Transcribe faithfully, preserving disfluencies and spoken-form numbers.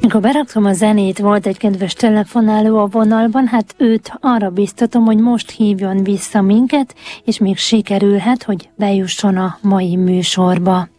Mikor beraktam a zenét, volt egy kedves telefonáló a vonalban, hát őt arra biztatom, hogy most hívjon vissza minket, és még sikerülhet, hogy bejusson a mai műsorba.